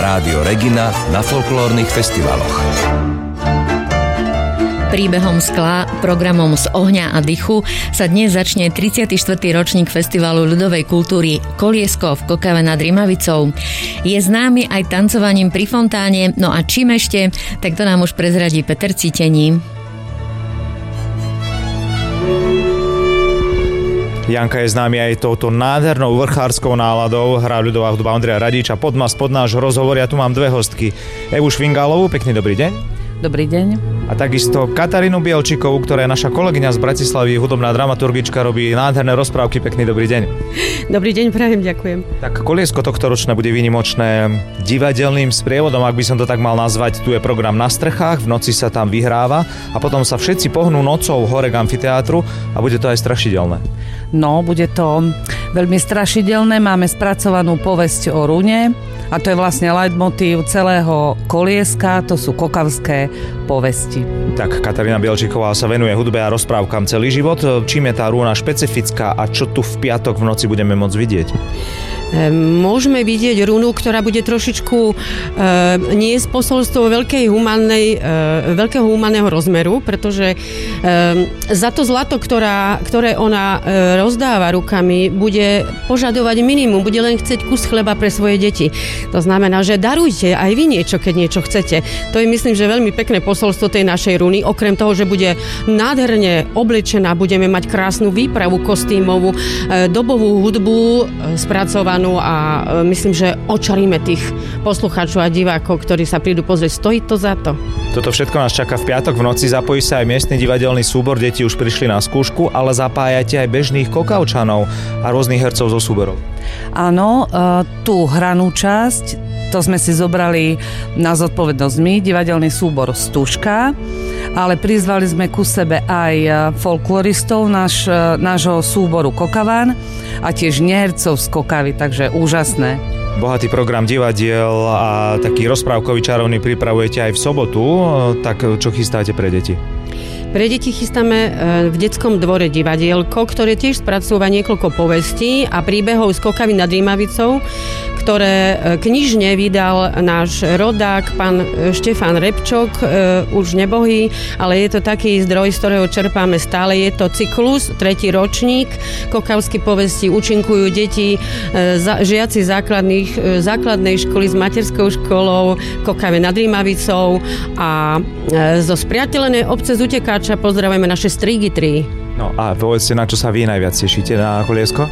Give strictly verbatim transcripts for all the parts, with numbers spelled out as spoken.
Rádio Regina na folklórnych festivaloch. Príbehom skla, programom z ohňa a dychu sa dnes začne tridsiaty štvrtý ročník Festivalu ľudovej kultúry Koliesko v Kokave nad Rimavicou. Je známy aj tancovaním pri fontáne, no a čím ešte, tak to nám už prezradí Peter Cítení. Janka je známy aj touto nádhernou vrchárskou náladou. Hrá ľudová hudba Ondreja Radiča. Pod nás, pod náš rozhovor, ja tu mám dve hostky. Evu Švingálovú, pekný dobrý deň. Dobrý deň. A takisto Katarínu Bielčikovú, ktorá je naša kolegyňa z Bratislavy, hudobná dramaturgička, robí nádherné rozprávky. Pekný dobrý deň. Dobrý deň, prajem, ďakujem. Tak Koliesko tohto ročné bude výnimočné divadelným sprievodom, ak by som to tak mal nazvať. Tu je program na strechách, v noci sa tam vyhráva a potom sa všetci pohnú nocou hore k amfiteátru a bude to aj strašidelné. No, bude to veľmi strašidelné. Máme spracovanú povesť o rune a to je vlastne leitmotív celého Kolieska, to sú kokavské povesti. Tak Katarína Bielčiková sa venuje hudbe a rozprávkam celý život. Čím je tá rúna špecifická a čo tu v piatok v noci budeme môcť vidieť? Môžeme vidieť runu, ktorá bude trošičku e, niesť posolstvo veľkej humannej, e, veľkého humanného rozmeru, pretože e, za to zlato, ktorá, ktoré ona e, rozdáva rukami, bude požadovať minimum, bude len chcieť kus chleba pre svoje deti. To znamená, že darujte aj vy niečo, keď niečo chcete. To je, myslím, že veľmi pekné posolstvo tej našej runy. Okrem toho, že bude nádherne oblečená, budeme mať krásnu výpravu kostýmovú, e, dobovú hudbu e, spracovanú a myslím, že očaríme tých poslucháčov a divákov, ktorí sa prídu pozrieť. Stojí to za to. Toto všetko nás čaká v piatok v noci. Zapojí sa aj miestny divadelný súbor. Deti už prišli na skúšku, ale zapájate aj bežných kokavčanov a rôznych hercov zo súborov. Áno, tú hranú časť, to sme si zobrali na zodpovednosť my, divadelný súbor Stužka, ale prizvali sme ku sebe aj folkloristov náš, nášho súboru Kokaván a tiež nehercov z Kokavy, takže úžasné. Bohatý program divadiel a taký rozprávkový čarovný pripravujete aj v sobotu, tak čo chystáte pre deti? Pre deti chystáme v detskom dvore divadielko, ktoré tiež spracúva niekoľko povestí a príbehov z Kokavy nad Rimavicou, ktoré knižne vydal náš rodák, pán Štefán Repčok, už nebohý, ale je to taký zdroj, z ktorého čerpáme stále. Je to cyklus, tretí ročník, kokavské povesti účinkujú deti, žiaci základných, základnej školy s materskou školou Kokave nad Rimavicou a zo spriateľenej obce z Utekáča pozdravujeme naše strigitry. No a povedzte, na čo sa vy najviac tešíte na Koliesko?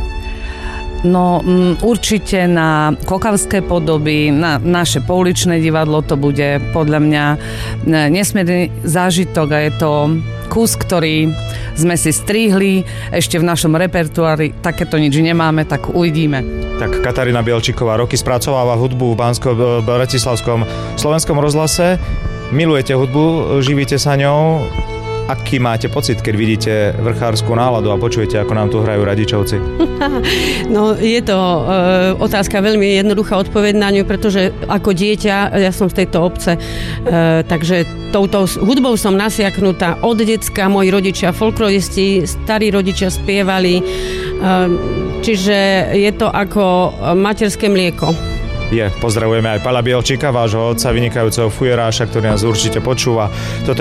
No určite na kokavské podoby, na naše pouličné divadlo, to bude podľa mňa nesmierny zážitok a je to kus, ktorý sme si strihli, ešte v našom repertoári takéto nič nemáme, tak uvidíme. Tak Katarína Bielčiková roky spracováva hudbu v Bansko-Bratislavskom Slovenskom rozhlase. Milujete hudbu, živíte sa ňou. Aký máte pocit, keď vidíte vrchárskú náladu a počujete, ako nám tu hrajú Radičovci? No, je to e, otázka veľmi jednoduchá odpoveď na ňu, pretože ako dieťa, ja som z tejto obce, e, takže touto hudbou som nasiaknutá od decka, moji rodičia folkloristi, starí rodičia spievali, e, čiže je to ako materské mlieko. Je, pozdravujeme aj Pala Bielčíka, vášho otca, vynikajúceho fujeráša, ktorý nás určite počúva. Toto